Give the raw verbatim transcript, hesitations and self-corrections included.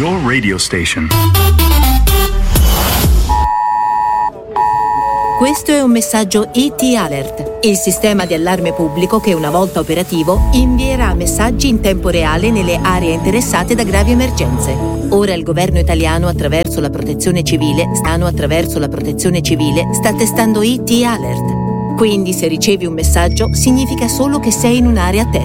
your radio station. Questo è un messaggio E T Alert, il sistema di allarme pubblico che una volta operativo invierà messaggi in tempo reale nelle aree interessate da gravi emergenze. Ora il governo italiano attraverso la protezione civile, stanno attraverso la protezione civile, sta testando E T Alert. Quindi se ricevi un messaggio significa solo che sei in un'area a testa.